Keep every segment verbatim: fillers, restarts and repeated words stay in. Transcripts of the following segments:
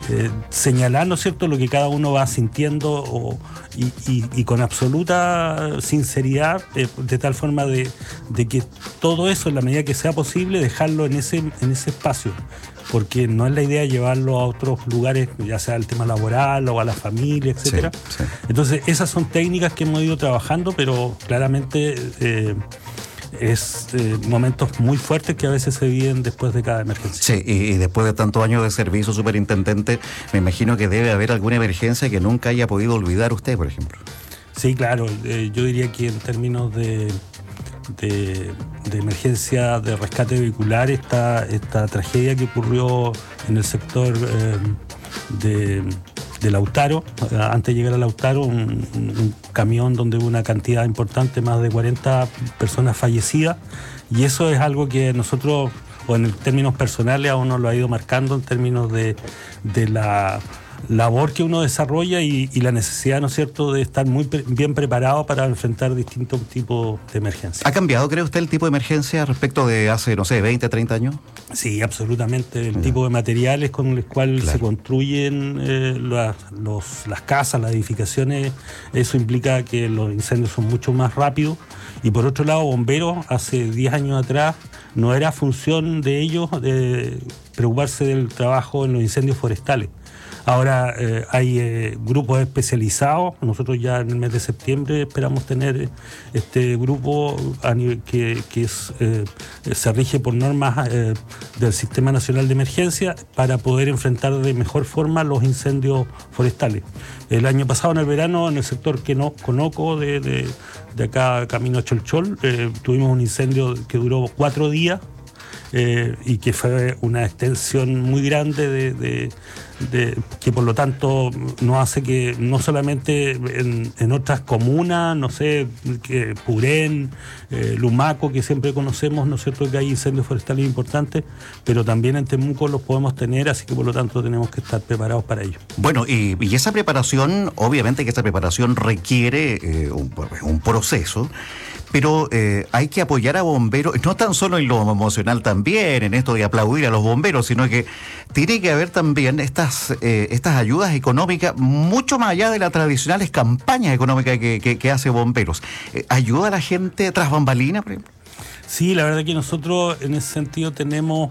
eh, señalar, ¿no es cierto?, lo que cada uno va sintiendo o, y, y, y con absoluta sinceridad, eh, de tal forma de, de que todo eso, en la medida que sea posible, dejarlo en ese, en ese espacio. Porque no es la idea llevarlo a otros lugares, ya sea al tema laboral o a la familia, etcétera. Sí, sí. Entonces, esas son técnicas que hemos ido trabajando, pero claramente eh, es eh, momentos muy fuertes que a veces se viven después de cada emergencia. Sí, y, y después de tantos años de servicio, superintendente, me imagino que debe haber alguna emergencia que nunca haya podido olvidar usted, por ejemplo. Sí, claro. Eh, yo diría que en términos de... De, de emergencia de rescate vehicular, esta, esta tragedia que ocurrió en el sector eh, de, de Lautaro, antes de llegar a Lautaro, un, un camión donde hubo una cantidad importante, más de cuarenta personas fallecidas, y eso es algo que nosotros, o en términos personales, a uno lo ha ido marcando en términos de, de la labor que uno desarrolla y, y la necesidad, ¿no es cierto?, de estar muy pre- bien preparado para enfrentar distintos tipos de emergencias. ¿Ha cambiado, cree usted, el tipo de emergencia respecto de hace, no sé, veinte, treinta años? Sí, absolutamente. El yeah. tipo de materiales con los cuales claro. se construyen eh, las, los, las casas, las edificaciones, eso implica que los incendios son mucho más rápidos. Y por otro lado, bomberos, hace diez años atrás, no era función de ellos de preocuparse del trabajo en los incendios forestales. Ahora eh, hay eh, grupos especializados. Nosotros ya en el mes de septiembre esperamos tener este grupo a nivel que, que es, eh, se rige por normas eh, del Sistema Nacional de Emergencia para poder enfrentar de mejor forma los incendios forestales. El año pasado, en el verano, en el sector que no Conoco, de, de, de acá camino a Cholchol, eh, tuvimos un incendio que duró cuatro días. Eh, y que fue una extensión muy grande de, de, de que por lo tanto nos hace que no solamente en, en otras comunas, no sé, que Purén, eh, Lumaco, que siempre conocemos, ¿no es cierto?, que hay incendios forestales importantes, pero también en Temuco los podemos tener, así que por lo tanto tenemos que estar preparados para ello. Bueno, y, y esa preparación, obviamente que esa preparación requiere eh, un, un proceso. Pero eh, hay que apoyar a bomberos, no tan solo en lo emocional también, en esto de aplaudir a los bomberos, sino que tiene que haber también estas eh, estas ayudas económicas, mucho más allá de las tradicionales campañas económicas que, que, que hace bomberos. Eh, ¿Ayuda a la gente tras bambalinas, por ejemplo? Sí, la verdad que nosotros en ese sentido tenemos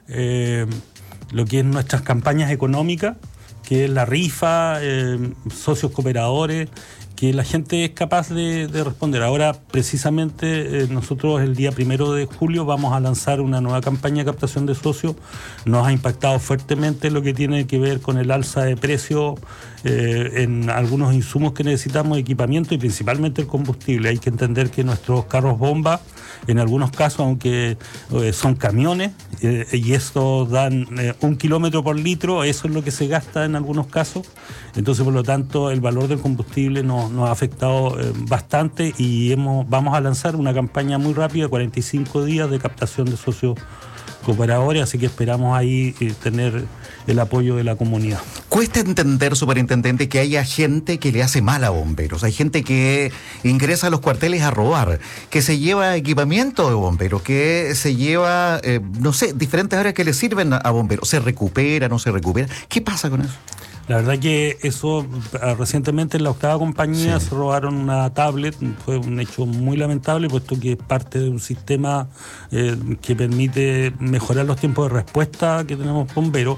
eh, lo que es nuestras campañas económicas, que es la rifa, eh, socios cooperadores, que la gente es capaz de, de responder. Ahora, precisamente, eh, nosotros el día primero de julio vamos a lanzar una nueva campaña de captación de socios. Nos ha impactado fuertemente lo que tiene que ver con el alza de precios eh, en algunos insumos que necesitamos, equipamiento y principalmente el combustible. Hay que entender que nuestros carros bomba, en algunos casos, aunque eh, son camiones, eh, y estos dan eh, un kilómetro por litro, eso es lo que se gasta en algunos casos. Entonces, por lo tanto, el valor del combustible nos, nos ha afectado eh, bastante y hemos, vamos a lanzar una campaña muy rápida, cuarenta y cinco días de captación de socios cooperadores, así que esperamos ahí eh, tener el apoyo de la comunidad. Cuesta entender, superintendente, que haya gente que le hace mal a bomberos. Hay gente que ingresa a los cuarteles a robar, que se lleva equipamiento de bomberos, que se lleva, eh, no sé, diferentes áreas que le sirven a bomberos. ¿Se recupera, no se recupera? ¿Qué pasa con eso? La verdad que eso, recientemente en la octava compañía sí. se robaron una tablet, fue un hecho muy lamentable, puesto que es parte de un sistema eh, que permite mejorar los tiempos de respuesta que tenemos bomberos,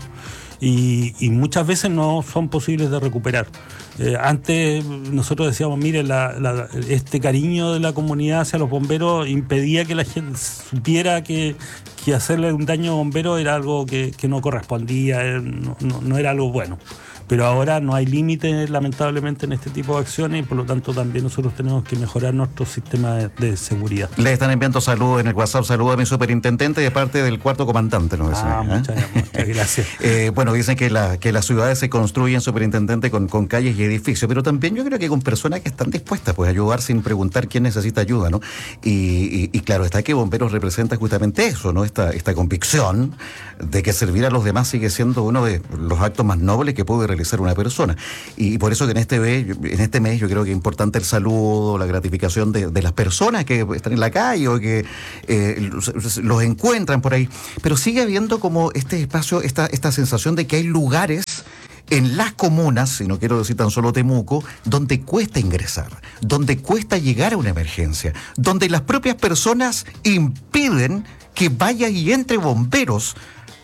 y, y muchas veces no son posibles de recuperar. Eh, antes nosotros decíamos, mire, la, la, este cariño de la comunidad hacia los bomberos impedía que la gente supiera que, que hacerle un daño a bomberos era algo que, que no correspondía, no, no, no era algo bueno. Pero ahora no hay límites, lamentablemente, en este tipo de acciones, y por lo tanto también nosotros tenemos que mejorar nuestro sistema de, de seguridad. Le están enviando saludos en el WhatsApp, saludos a mi superintendente de parte del cuarto comandante, ¿no? Ah, ¿eh? muchas, muchas gracias. eh, bueno, dicen que, la, que las ciudades se construyen, superintendente, con, con calles y edificios, pero también yo creo que con personas que están dispuestas pues, a ayudar sin preguntar quién necesita ayuda, ¿no? Y, y, y claro, está que Bomberos representa justamente eso, ¿no? Esta, esta convicción de que servir a los demás sigue siendo uno de los actos más nobles que puede realizar una persona. Y por eso que en este mes, en este mes yo creo que es importante el saludo, la gratificación de, de las personas que están en la calle o que eh, los, los encuentran por ahí. Pero sigue habiendo como este espacio, esta, esta sensación de que hay lugares en las comunas, y no quiero decir tan solo Temuco, donde cuesta ingresar, donde cuesta llegar a una emergencia, donde las propias personas impiden que vaya y entre bomberos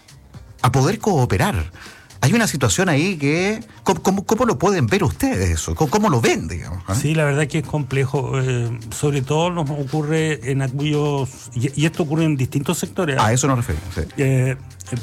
a poder cooperar. Hay una situación ahí que... ¿Cómo, cómo, cómo lo pueden ver ustedes eso? ¿Cómo, cómo lo ven, digamos? ¿eh? Sí, la verdad que es complejo. Eh, sobre todo nos ocurre en aquellos... Y, y esto ocurre en distintos sectores. A eso nos referimos, sí. Eh,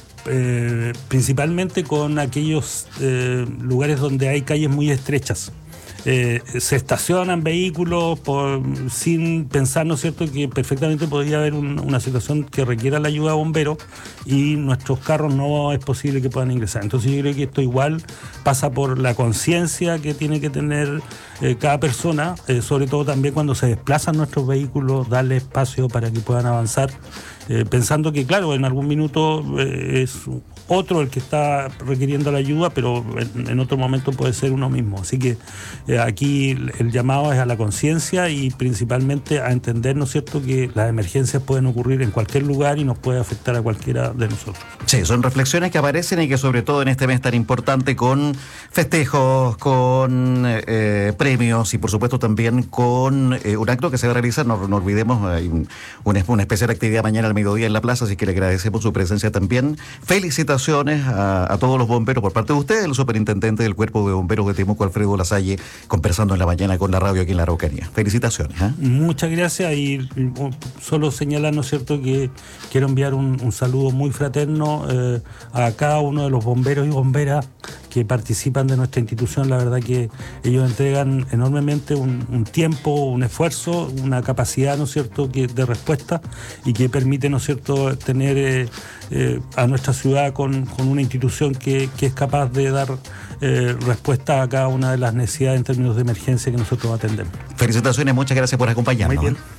eh, principalmente con aquellos eh, lugares donde hay calles muy estrechas. Eh, se estacionan vehículos por, sin pensar, ¿no es cierto?, que perfectamente podría haber un, una situación que requiera la ayuda de bomberos y nuestros carros no es posible que puedan ingresar. Entonces yo creo que esto igual pasa por la conciencia que tiene que tener eh, cada persona, eh, sobre todo también cuando se desplazan nuestros vehículos, darle espacio para que puedan avanzar, eh, pensando que claro, en algún minuto eh, es otro el que está requiriendo la ayuda, pero en, en otro momento puede ser uno mismo. Así que eh, aquí el, el llamado es a la conciencia y principalmente a entender, ¿no es cierto?, que las emergencias pueden ocurrir en cualquier lugar y nos puede afectar a cualquiera de nosotros. Sí, son reflexiones que aparecen y que sobre todo en este mes tan importante, con festejos, con eh, premios y por supuesto también con eh, un acto que se va a realizar, no, no olvidemos, hay un, una, una especial actividad mañana al mediodía en la plaza, así que le agradecemos su presencia también. Felicitaciones A, a todos los bomberos por parte de ustedes, el superintendente del Cuerpo de Bomberos de Temuco, Alfredo Lasalle, conversando en la mañana con la radio aquí en la Araucanía. Felicitaciones. ¿eh? Muchas gracias y solo señalar, ¿no es cierto?, que quiero enviar un, un saludo muy fraterno eh, a cada uno de los bomberos y bomberas que participan de nuestra institución. La verdad que ellos entregan enormemente un, un tiempo, un esfuerzo, una capacidad, ¿no es cierto?, que, de respuesta y que permite, ¿no es cierto?, tener eh, eh, a nuestra ciudad con, con una institución que, que es capaz de dar eh, respuesta a cada una de las necesidades en términos de emergencia que nosotros atendemos. Felicitaciones, muchas gracias por acompañarnos. Muy bien.